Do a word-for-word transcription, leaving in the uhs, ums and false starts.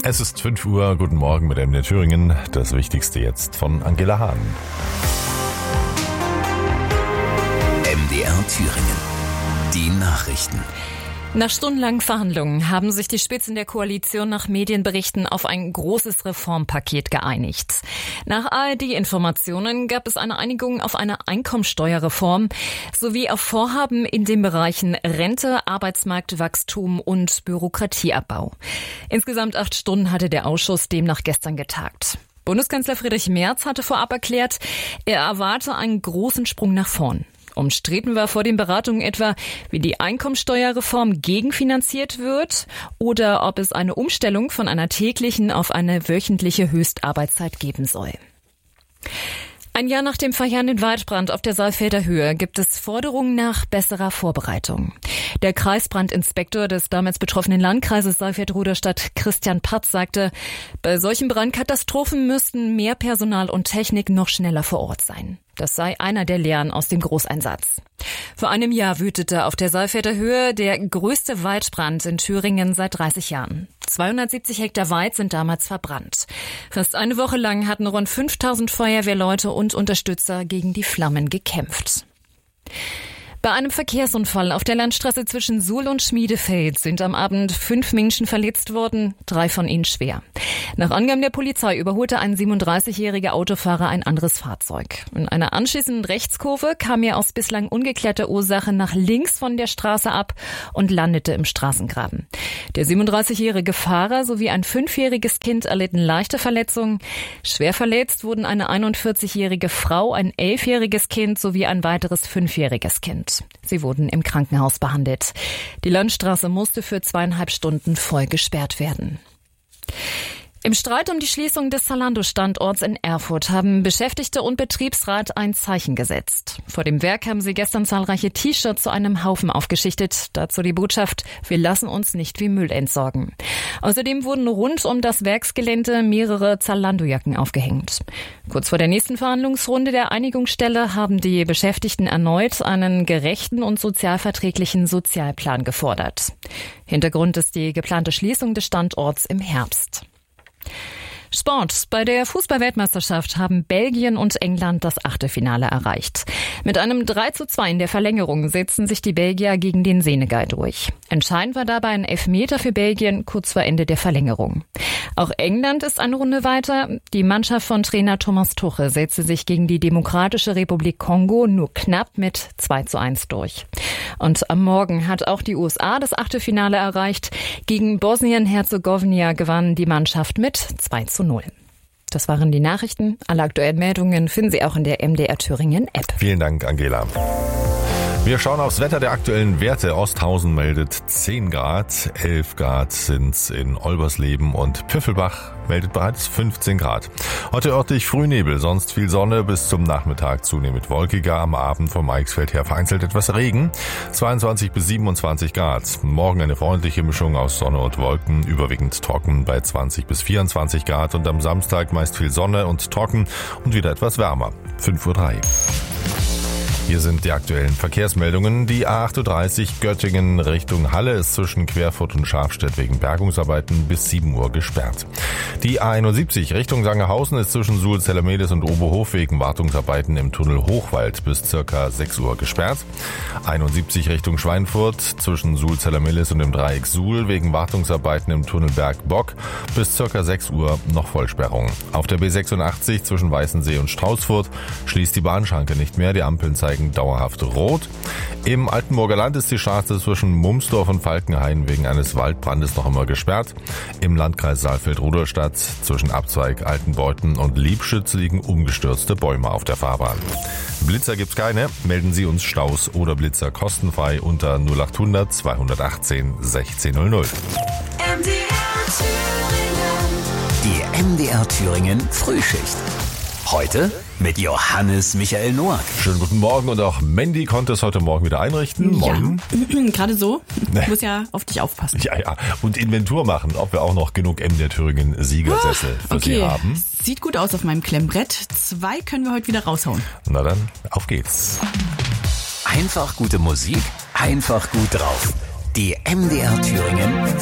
Es ist fünf Uhr, guten Morgen mit M D R Thüringen. Das Wichtigste jetzt von Angela Hahn. M D R Thüringen. Die Nachrichten. Nach stundenlangen Verhandlungen haben sich die Spitzen der Koalition nach Medienberichten auf ein großes Reformpaket geeinigt. Nach A R D-Informationen gab es eine Einigung auf eine Einkommensteuerreform sowie auf Vorhaben in den Bereichen Rente, Arbeitsmarktwachstum und Bürokratieabbau. Insgesamt acht Stunden hatte der Ausschuss demnach gestern getagt. Bundeskanzler Friedrich Merz hatte vorab erklärt, er erwarte einen großen Sprung nach vorn. Umstritten war vor den Beratungen etwa, wie die Einkommensteuerreform gegenfinanziert wird oder ob es eine Umstellung von einer täglichen auf eine wöchentliche Höchstarbeitszeit geben soll. Ein Jahr nach dem verheerenden Waldbrand auf der Saalfelder Höhe gibt es Forderungen nach besserer Vorbereitung. Der Kreisbrandinspektor des damals betroffenen Landkreises Saalfeld-Ruderstadt, Christian Patz, sagte, bei solchen Brandkatastrophen müssten mehr Personal und Technik noch schneller vor Ort sein. Das sei einer der Lehren aus dem Großeinsatz. Vor einem Jahr wütete auf der Saalfelder Höhe der größte Waldbrand in Thüringen seit dreißig Jahren. zweihundertsiebzig Hektar Wald sind damals verbrannt. Fast eine Woche lang hatten rund fünftausend Feuerwehrleute und Unterstützer gegen die Flammen gekämpft. Bei einem Verkehrsunfall auf der Landstraße zwischen Suhl und Schmiedefeld sind am Abend fünf Menschen verletzt worden, drei von ihnen schwer. Nach Angaben der Polizei überholte ein siebenunddreißigjähriger Autofahrer ein anderes Fahrzeug. In einer anschließenden Rechtskurve kam er aus bislang ungeklärter Ursache nach links von der Straße ab und landete im Straßengraben. Der siebenunddreißigjährige Fahrer sowie ein fünfjähriges Kind erlitten leichte Verletzungen. Schwer verletzt wurden eine einundvierzigjährige Frau, ein elfjähriges Kind sowie ein weiteres fünfjähriges Kind. Sie wurden im Krankenhaus behandelt. Die Landstraße musste für zweieinhalb Stunden voll gesperrt werden. Im Streit um die Schließung des Zalando-Standorts in Erfurt haben Beschäftigte und Betriebsrat ein Zeichen gesetzt. Vor dem Werk haben sie gestern zahlreiche T-Shirts zu einem Haufen aufgeschichtet. Dazu die Botschaft, wir lassen uns nicht wie Müll entsorgen. Außerdem wurden rund um das Werksgelände mehrere Zalando-Jacken aufgehängt. Kurz vor der nächsten Verhandlungsrunde der Einigungsstelle haben die Beschäftigten erneut einen gerechten und sozialverträglichen Sozialplan gefordert. Hintergrund ist die geplante Schließung des Standorts im Herbst. Sport. Bei der Fußball-Weltmeisterschaft haben Belgien und England das Achtelfinale erreicht. Mit einem drei zu zwei in der Verlängerung setzten sich die Belgier gegen den Senegal durch. Entscheidend war dabei ein Elfmeter für Belgien kurz vor Ende der Verlängerung. Auch England ist eine Runde weiter. Die Mannschaft von Trainer Thomas Tuchel setzte sich gegen die Demokratische Republik Kongo nur knapp mit zwei zu eins durch. Und am Morgen hat auch die U S A das Achtelfinale erreicht. Gegen Bosnien-Herzegowina gewann die Mannschaft mit zwei zu null. Das waren die Nachrichten. Alle aktuellen Meldungen finden Sie auch in der M D R Thüringen App. Vielen Dank, Angela. Wir schauen aufs Wetter der aktuellen Werte. Osthausen meldet zehn Grad, elf Grad sind's in Olbersleben und Püffelbach meldet bereits fünfzehn Grad. Heute örtlich Frühnebel, sonst viel Sonne, bis zum Nachmittag zunehmend wolkiger, am Abend vom Eichsfeld her vereinzelt etwas Regen, zweiundzwanzig bis siebenundzwanzig Grad. Morgen eine freundliche Mischung aus Sonne und Wolken, überwiegend trocken bei zwanzig bis vierundzwanzig Grad und am Samstag meist viel Sonne und trocken und wieder etwas wärmer. fünf Uhr drei. Hier sind die aktuellen Verkehrsmeldungen. Die A achtunddreißig Göttingen Richtung Halle ist zwischen Querfurt und Schafstedt wegen Bergungsarbeiten bis sieben Uhr gesperrt. Die A einundsiebzig Richtung Sangerhausen ist zwischen Suhl-Zellermedes und Oberhof wegen Wartungsarbeiten im Tunnel Hochwald bis circa sechs Uhr gesperrt. einundsiebzig Richtung Schweinfurt zwischen Suhl-Zellermedes und dem Dreieck Suhl wegen Wartungsarbeiten im Tunnel Bergbock bis circa sechs Uhr noch Vollsperrung. Auf der B sechsundachtzig zwischen Weißensee und Straußfurt schließt die Bahnschranke nicht mehr, die Ampeln zeigen dauerhaft rot. Im Altenburger Land ist die Straße zwischen Mumsdorf und Falkenhain wegen eines Waldbrandes noch immer gesperrt. Im Landkreis Saalfeld-Ruderstadt zwischen Abzweig Altenbeuthen und Liebschütz liegen umgestürzte Bäume auf der Fahrbahn. Blitzer gibt's keine. Melden Sie uns Staus oder Blitzer kostenfrei unter null achthundert zweihundertachtzehn sechzehn null null. M D R Thüringen. Die M D R Thüringen Frühschicht. Heute mit Johannes Michael Noack. Schönen guten Morgen und auch Mandy konnte es heute Morgen wieder einrichten. Morgen. Ja, gerade so. Ich muss ja auf dich aufpassen. Ja, ja. Und Inventur machen, ob wir auch noch genug M D R Thüringen Siegersessel für okay. Sie haben. Sieht gut aus auf meinem Klemmbrett. Zwei können wir heute wieder raushauen. Na dann, auf geht's. Einfach gute Musik, einfach gut drauf. Die M D R Thüringen